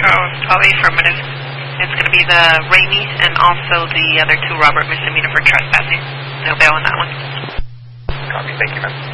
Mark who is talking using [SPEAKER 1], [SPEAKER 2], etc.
[SPEAKER 1] 12 affirmative. It's going to be the Ramey and also the other 2 Robert misdemeanor for trespassing. No bail on that one.
[SPEAKER 2] Copy. Thank you, ma'am.